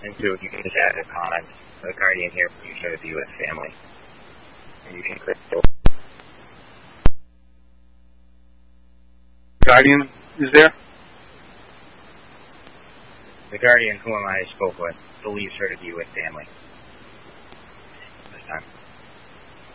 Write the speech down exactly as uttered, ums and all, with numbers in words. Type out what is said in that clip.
And so you can just add a comment. The Guardian here for you to be with family. And you can click the Guardian is there? The Guardian whom I spoke with believes her to be with family this time.